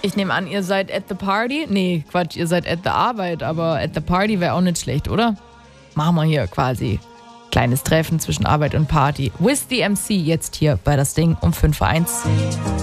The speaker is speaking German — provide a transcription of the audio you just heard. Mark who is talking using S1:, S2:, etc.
S1: Ich nehme an, ihr seid at the party. Nee, Quatsch, ihr seid at the Arbeit, aber at the party wäre auch nicht schlecht, oder? Machen wir hier quasi kleines Treffen zwischen Arbeit und Party. With the MC jetzt hier bei das Ding um 5 vor 1.